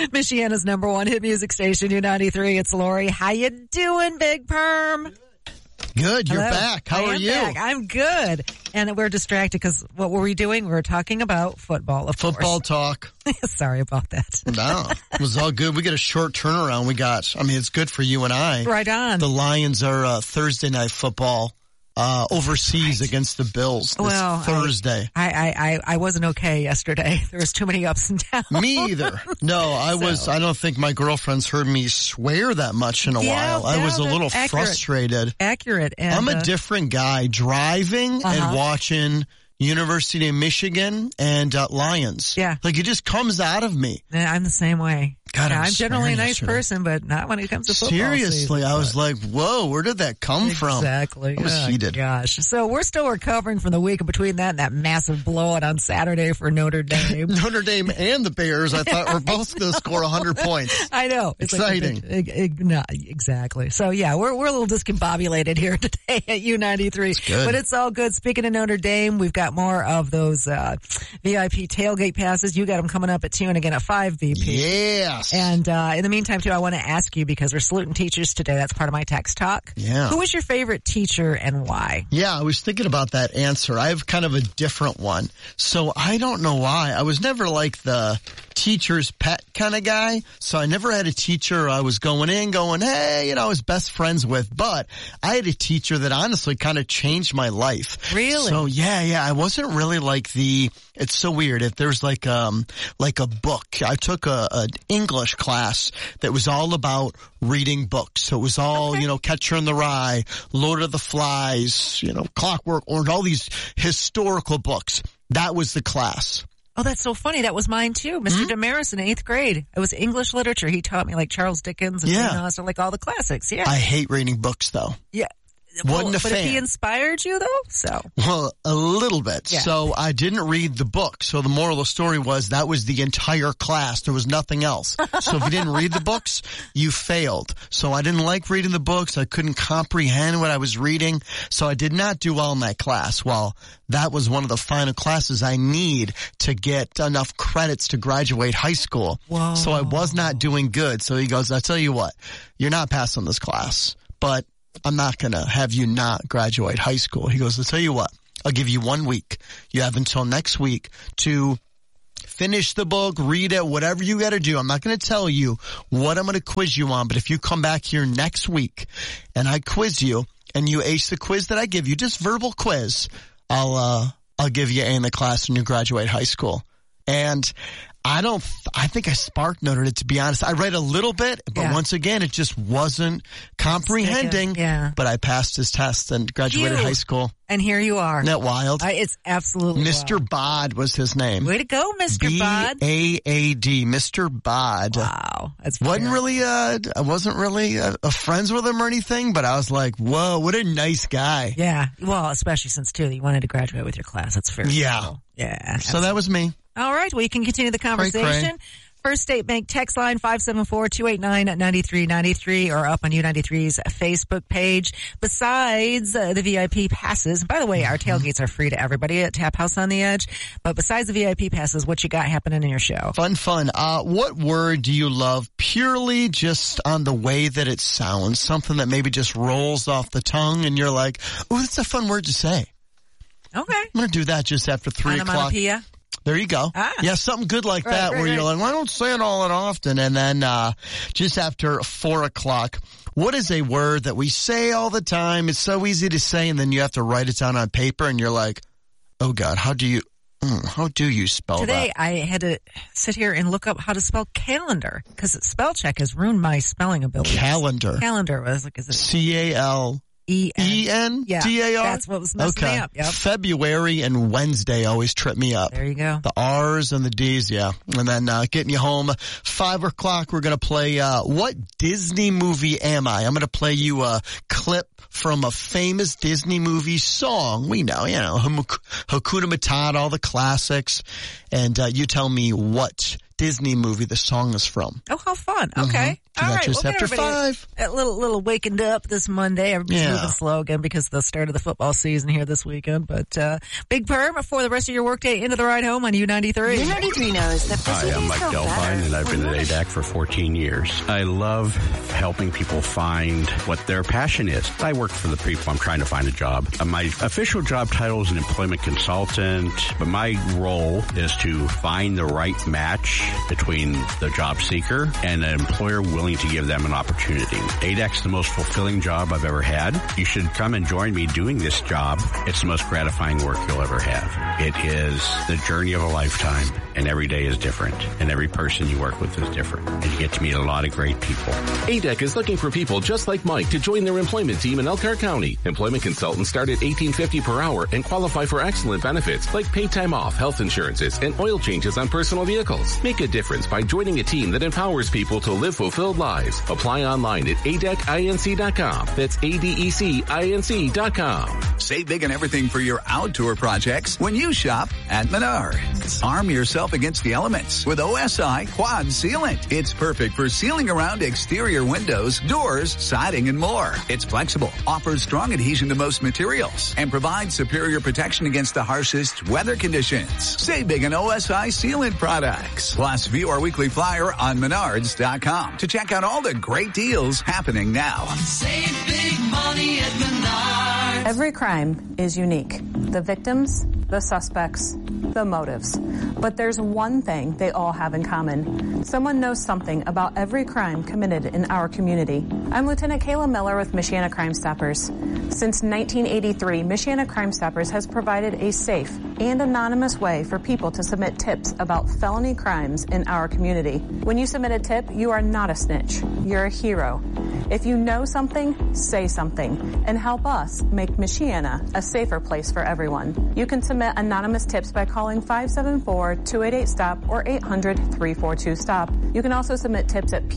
Michiana's number one hit music station, U93. It's Lori. How you doing, Big Perm? Good. You're Hello. back. How are you? Back. I'm good. And we're distracted because what were we doing? We were talking about football, of Football course. talk. Sorry about that. No, it was all good. We get a short turnaround. It's good for you and I. Right on. The Lions are Thursday night football overseas against the Bills this Thursday. I wasn't okay yesterday. There was too many ups and downs. Me either. No, I don't think my girlfriend's heard me swear that much in a while. I was a little frustrated. Accurate. And, I'm a different guy driving and watching University of Michigan and Lions. Yeah. Like it just comes out of me. I'm the same way. God, I'm generally a nice person, but not when it comes to football. Seriously, I was like, whoa, where did that come from? Exactly. I was heated. Gosh. So we're still recovering from the week between that and that massive blowout on Saturday for Notre Dame. Notre Dame and the Bears, I thought, were both going to score 100 points. I know. It's exciting. No, exactly. So yeah, we're a little discombobulated here today at U93. But it's all good. Speaking of Notre Dame, we've got more of those VIP tailgate passes. You got them coming up at 2 and again at 5 BP. Yes. And in the meantime, too, I want to ask you, because we're saluting teachers today. That's part of my text talk. Yeah. Who was your favorite teacher and why? Yeah, I was thinking about that answer. I have kind of a different one. So I don't know why. I was never like the teacher's pet kind of guy. So I never had a teacher I was going, hey, I was best friends with. But I had a teacher that honestly kind of changed my life. Really? So yeah. I wasn't really like it's so weird. If there's like a book, I took an English class that was all about reading books. So it was all, Catcher in the Rye, Lord of the Flies, Clockwork Orange, all these historical books. That was the class. Oh, that's so funny. That was mine too. Mr. Damaris in 8th grade. It was English literature. He taught me like Charles Dickens and Jane Austen, like all the classics. Yeah. I hate reading books though. Yeah. Wasn't a fan. But if he inspired you, though, so. Well, a little bit. Yeah. So I didn't read the book. So the moral of the story was that was the entire class. There was nothing else. So if you didn't read the books, you failed. So I didn't like reading the books. I couldn't comprehend what I was reading. So I did not do well in that class. Well, that was one of the final classes I need to get enough credits to graduate high school. Whoa. So I was not doing good. So he goes, I tell you what, you're not passing this class, but I'm not going to have you not graduate high school. He goes, I'll tell you what, I'll give you 1 week. You have until next week to finish the book, read it, whatever you got to do. I'm not going to tell you what I'm going to quiz you on, but if you come back here next week and I quiz you and you ace the quiz that I give you, just verbal quiz, I'll give you A in the class and you graduate high school. And I think I spark noted it, to be honest. I read a little bit, but once again, it just wasn't comprehending. Yeah. But I passed his test and graduated high school. And here you are. Isn't that wild? It's absolutely Mr. wild. Bod was his name. Way to go, Mr. Bod. B-A-A-D, Mr. Bod. Wow. That's I wasn't really friends with him or anything, but I was like, whoa, what a nice guy. Yeah. Well, especially since, too, you wanted to graduate with your class. That's fair. Yeah. Yeah. So that was me. All right. Well, you can continue the conversation. Cray. First State Bank text line 574-289-9393 or up on U93's Facebook page. Besides the VIP passes, by the way, our tailgates are free to everybody at Tap House on the Edge. But besides the VIP passes, what you got happening in your show? Fun. What word do you love purely just on the way that it sounds? Something that maybe just rolls off the tongue and you're like, oh, that's a fun word to say. Okay. I'm going to do that just after 3 o'clock. Onomatopoeia? There you go. Yeah, something good like that where you're like, well, I don't say it all that often. And then just after 4 o'clock, what is a word that we say all the time? It's so easy to say, and then you have to write it down on paper, and you're like, oh, God, how do you spell that? Today, I had to sit here and look up how to spell calendar, because spell check has ruined my spelling ability. Calendar. Calendar was like, is it C-A-L-E-N-D-A-R? Yeah, that's what was messing me up. Yep. February and Wednesday always trip me up. There you go. The R's and the D's, yeah. And then getting you home, 5 o'clock, we're going to play What Disney Movie Am I? I'm going to play you a clip from a famous Disney movie song. We know, Hakuna Matata, all the classics. And you tell me what Disney movie the song is from. Oh, how fun. fun. Okay. So All that's right. your chapter 5. A little wakened up this Monday. Everybody's moving slow again because of the start of the football season here this weekend. But Big Perm for the rest of your workday into the ride home on U93. U93 knows that Hi, I'm Mike Delphine, and I've been at ADAC for 14 years. I love helping people find what their passion is. I work for the people I'm trying to find a job. My official job title is an employment consultant, but my role is to find the right match between the job seeker and an employer willing to give them an opportunity. ADAC's the most fulfilling job I've ever had. You should come and join me doing this job. It's the most gratifying work you'll ever have. It is the journey of a lifetime, and every day is different, and every person you work with is different, and you get to meet a lot of great people. ADAC is looking for people just like Mike to join their employment team in Elkhart County. Employment consultants start at $18.50 per hour and qualify for excellent benefits like paid time off, health insurances, and oil changes on personal vehicles. Make a difference by joining a team that empowers people to live fulfilled lives. Apply online at ADECinc.com. That's ADECinc.com. Save big on everything for your outdoor projects when you shop at Menards. Arm yourself against the elements with OSI Quad Sealant. It's perfect for sealing around exterior windows, doors, siding, and more. It's flexible, offers strong adhesion to most materials, and provides superior protection against the harshest weather conditions. Save big on OSI Sealant products. Plus, view our weekly flyer on Menards.com to check out all the great deals happening now. Save big money at Menards. Every crime is unique. The victims, the suspects, the motives. But there's one thing they all have in common. Someone knows something about every crime committed in our community. I'm Lieutenant Kayla Miller with Michiana Crime Stoppers. Since 1983, Michiana Crime Stoppers has provided a safe and anonymous way for people to submit tips about felony crimes in our community. When you submit a tip, you are not a snitch. You're a hero. If you know something, say something, and help us make Michiana a safer place for everyone. You can submit anonymous tips by calling 574-288-STOP or 800-342-STOP. You can also submit tips at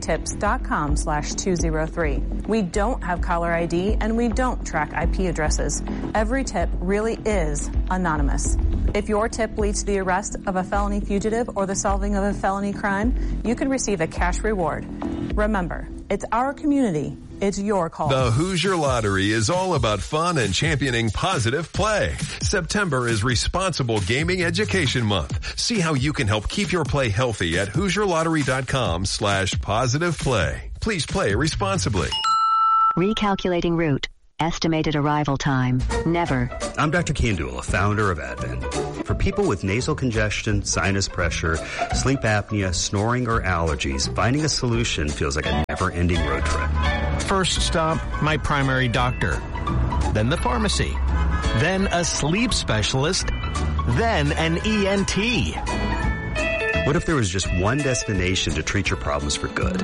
p3tips.com/203. We don't have caller ID and we don't track IP addresses. Every tip really is anonymous. If your tip leads to the arrest of a felony fugitive or the solving of a felony crime, you can receive a cash reward. Remember, it's our community. It's your call. The Hoosier Lottery is all about fun and championing positive play. September is Responsible Gaming Education Month. See how you can help keep your play healthy at HoosierLottery.com/positive play. Please play responsibly. Recalculating route. Estimated arrival time. Never. I'm Dr. Kendall, founder of Advent. For people with nasal congestion, sinus pressure, sleep apnea, snoring, or allergies, finding a solution feels like a never-ending road trip. First stop, my primary doctor. Then the pharmacy. Then a sleep specialist. Then an ENT. What if there was just one destination to treat your problems for good?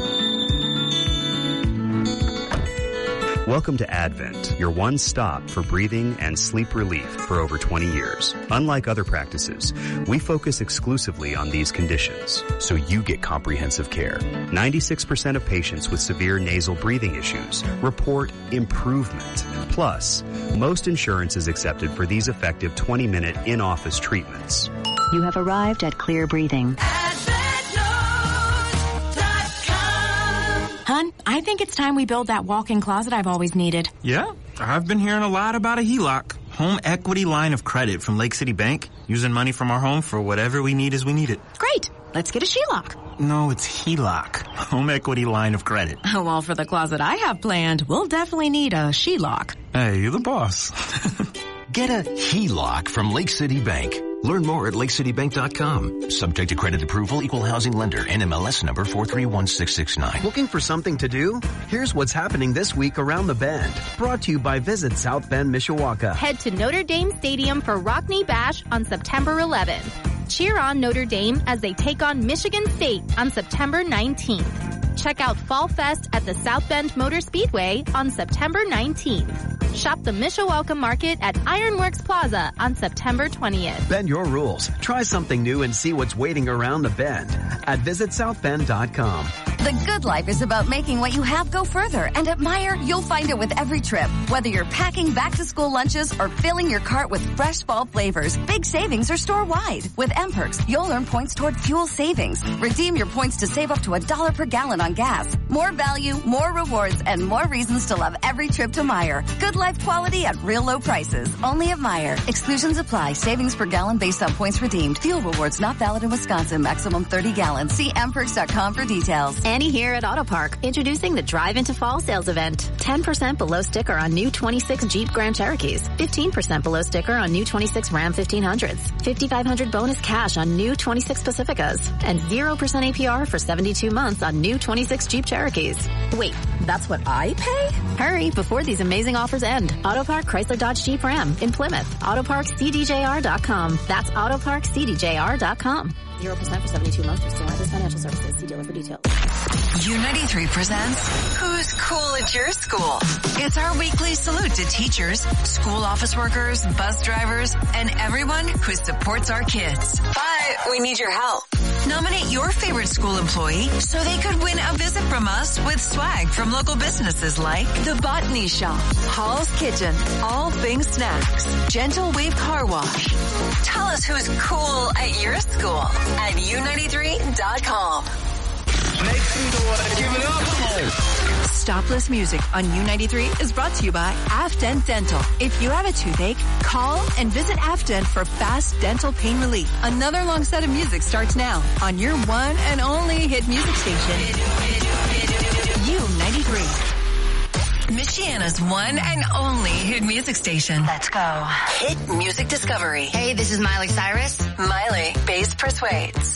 Welcome to Advent, your one stop for breathing and sleep relief for over 20 years. Unlike other practices, we focus exclusively on these conditions, so you get comprehensive care. 96% of patients with severe nasal breathing issues report improvement. Plus, most insurance is accepted for these effective 20-minute in-office treatments. You have arrived at Clear Breathing. Hun, I think it's time we build that walk-in closet I've always needed. Yeah, I've been hearing a lot about a HELOC, home equity line of credit from Lake City Bank, using money from our home for whatever we need as we need it. Great. Let's get a SHELOC. No, it's HELOC, home equity line of credit. Well, for the closet I have planned, we'll definitely need a SHELOC. Hey, you're the boss. Get a HELOC from Lake City Bank. Learn more at lakecitybank.com. Subject to credit approval, equal housing lender, NMLS number 431669. Looking for something to do? Here's what's happening this week around the Bend. Brought to you by Visit South Bend, Mishawaka. Head to Notre Dame Stadium for Rockney Bash on September 11th. Cheer on Notre Dame as they take on Michigan State on September 19th. Check out Fall Fest at the South Bend Motor Speedway on September 19th. Shop the Mishawaka Market at Ironworks Plaza on September 20th. Bend your rules. Try something new and see what's waiting around the Bend at visitsouthbend.com. The good life is about making what you have go further. And at Meijer, you'll find it with every trip. Whether you're packing back-to-school lunches or filling your cart with fresh fall flavors, big savings are store-wide. With M-Perks, you'll earn points toward fuel savings. Redeem your points to save up to $1 per gallon on gas. More value, more rewards, and more reasons to love every trip to Meijer. Good life quality at real low prices. Only at Meijer. Exclusions apply. Savings per gallon based on points redeemed. Fuel rewards not valid in Wisconsin. Maximum 30 gallons. See mperks.com for details. Annie here at Auto Park, introducing the Drive Into Fall sales event. 10% below sticker on new 26 Jeep Grand Cherokees. 15% below sticker on new 26 Ram 1500s. $5,500 bonus cash on new 26 Pacificas. And 0% APR for 72 months on new 26 Jeep Cherokees. Wait, that's what I pay? Hurry before these amazing offers end. Auto Park Chrysler Dodge Jeep Ram in Plymouth. AutoParkCDJR.com. That's AutoParkCDJR.com. 0% for 72 months through Stellantis Financial Services. See dealer for details. U93 presents Who's Cool at Your School? It's our weekly salute to teachers, school office workers, bus drivers, and everyone who supports our kids. But we need your help. Nominate your favorite school employee so they could win a visit from us with swag from local businesses like The Botany Shop, Hall's Kitchen, All Things Snacks, Gentle Wave Car Wash. Tell us who's cool at your school at U93.com. Make some noise. Give it up. Stopless Music on U93 is brought to you by Afdent Dental. If you have a toothache, call and visit Afdent for fast dental pain relief. Another long set of music starts now on your one and only hit music station, U93. Michiana's one and only hit music station. Let's go. Hit Music Discovery. Hey, this is Miley Cyrus. Miley, Bass Persuades.